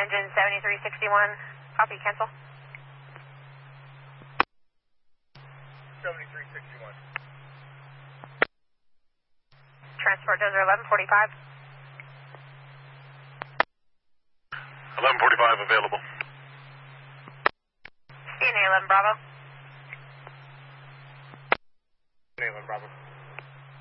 engine 7361. Copy, cancel. 7361. Transport Dozer 1145. 1145 available. CNA 11 Bravo. CNA 11 Bravo.